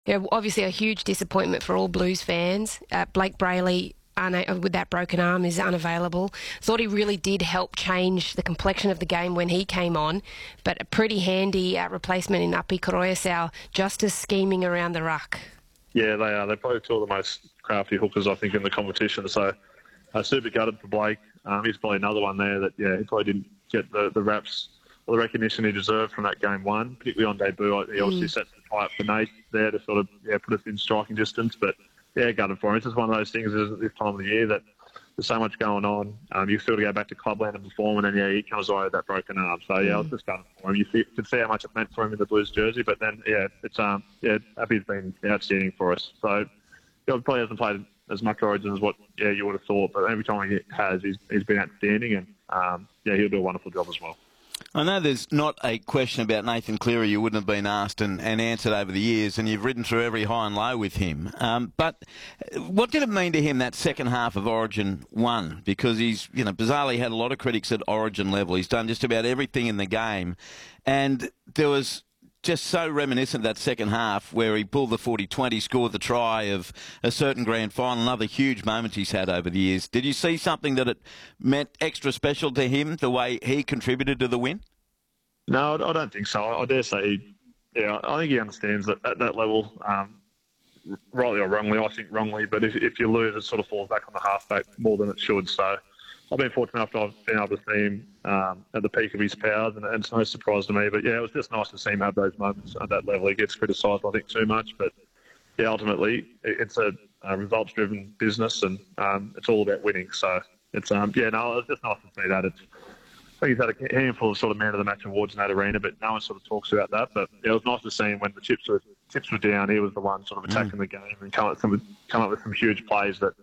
Yeah, obviously a huge disappointment for all Blues fans. Blake Brayley, with that broken arm, is unavailable. Thought he really did help change the complexion of the game when he came on, but a pretty handy replacement in Api Koroyasau, just as scheming around the ruck. Yeah, they are. They're probably two of the most crafty hookers, I think, in the competition. So super gutted for Blake. He's probably another one there that, he probably didn't get the raps or the recognition he deserved from that game one, particularly on debut. He obviously set the tie up for Nate there to sort of put us in striking distance. But, gutted for him. It's just one of those things this time of the year that there's so much going on. You feel to go back to clubland and perform, and then, he comes away with that broken arm. So, I was just gutted for him. You could see how much it meant for him in the Blues jersey. But then, it's Appy's been outstanding for us. So, he probably hasn't played as much Origin as what you would have thought, but every time he has, he's been outstanding, and he'll do a wonderful job as well. I know there's not a question about Nathan Cleary you wouldn't have been asked and answered over the years, and you've ridden through every high and low with him. But what did it mean to him, that second half of Origin 1? Because he's, bizarrely had a lot of critics at Origin level. He's done just about everything in the game, and there was just so reminiscent of that second half where he pulled the 40-20, scored the try of a certain grand final, another huge moment he's had over the years. Did you see something that it meant extra special to him, the way he contributed to the win? No, I don't think so. I dare say, I think he understands that at that level, rightly or wrongly, I think wrongly, but if you lose, it sort of falls back on the halfback more than it should. So I've been fortunate enough to have been able to see him at the peak of his powers, and it's no surprise to me. But, it was just nice to see him have those moments at that level. He gets criticised, I think, too much. But, ultimately, it's a results-driven business, and it's all about winning. So, it's it's just nice to see that. I think he's had a handful of sort of man of the match awards in that arena, but no one sort of talks about that. But it was nice to see him when the chips were down. He was the one sort of attacking the game and come up with some huge plays that,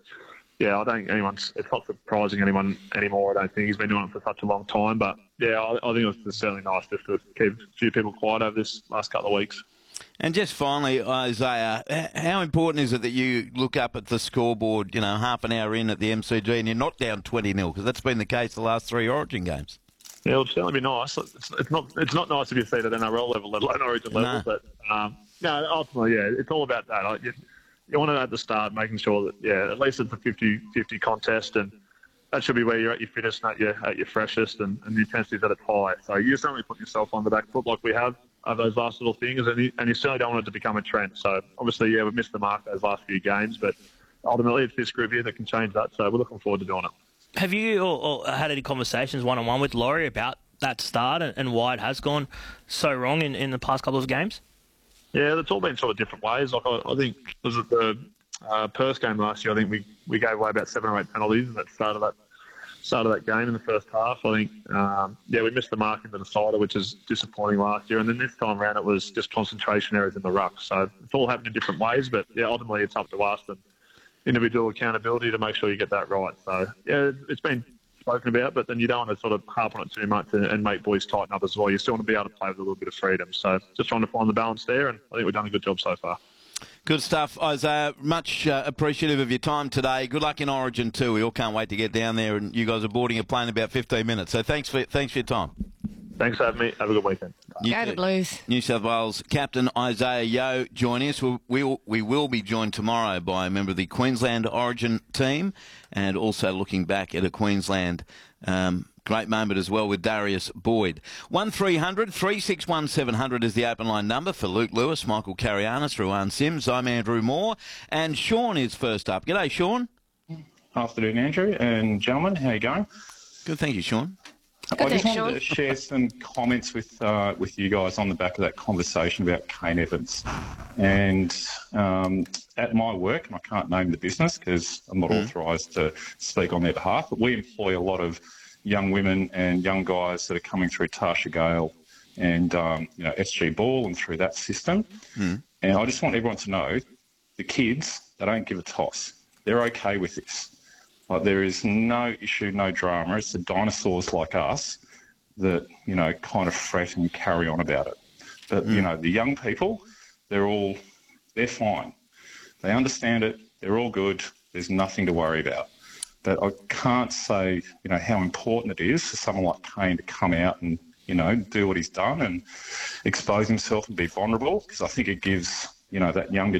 I don't think it's not surprising anyone anymore. I don't think he's been doing it for such a long time. But, I think it was just certainly nice just to keep a few people quiet over this last couple of weeks. And just finally, Isaiah, how important is it that you look up at the scoreboard, half an hour in at the MCG and you're not down 20-0? Because that's been the case the last 3 Origin games. Yeah, it would certainly be nice. It's not nice if you see it at NRL level, let alone Origin level. But, ultimately, it's all about that. You want to, at the start, making sure that, at least it's a 50-50 contest, and that should be where you're at your fittest and at your freshest, and the intensity's at its high. So you certainly put yourself on the back foot like we have over those last little things, and you certainly don't want it to become a trend. So obviously, we've missed the mark those last few games, but ultimately it's this group here that can change that. So we're looking forward to doing it. Have you or had any conversations one-on-one with Laurie about that start and why it has gone so wrong in the past couple of games? Yeah, it's all been sort of different ways. Like I think was it the Perth game last year? I think we gave away about 7 or 8 penalties at the start of that game in the first half. I think we missed the mark in the decider, which is disappointing last year. And then this time around, it was just concentration errors in the ruck. So it's all happened in different ways, but ultimately it's up to us and individual accountability to make sure you get that right. So it's been spoken about, but then you don't want to sort of harp on it too much and make boys tighten up as well. You still want to be able to play with a little bit of freedom. So just trying to find the balance there, and I think we've done a good job so far. Good stuff, Isaiah. Much appreciative of your time today. Good luck in Origin too. We all can't wait to get down there, and you guys are boarding a plane in about 15 minutes. So thanks for your time. Thanks for having me. Have a good weekend. Go the Blues. New South Wales captain Isaiah Yeo joining us. We will be joined tomorrow by a member of the Queensland Origin team, and also looking back at a Queensland great moment as well with Darius Boyd. 1300 361 700 is the open line number for Luke Lewis, Michael Carianis, Ruan Sims. I'm Andrew Moore, and Sean is first up. G'day, Sean. Afternoon, Andrew and gentlemen. How are you going? Good, thank you, Sean. Good, I just wanted to share some comments with you guys on the back of that conversation about Kane Evans. And at my work, and I can't name the business because I'm not authorised to speak on their behalf, but we employ a lot of young women and young guys that are coming through Tarsha Gale and SG Ball and through that system. And I just want everyone to know the kids, they don't give a toss. They're okay with this. Like, there is no issue, no drama. It's the dinosaurs like us that, kind of fret and carry on about it. But, the young people, they're fine. They understand it. They're all good. There's nothing to worry about. But I can't say, how important it is for someone like Kane to come out and, do what he's done and expose himself and be vulnerable, because I think it gives that younger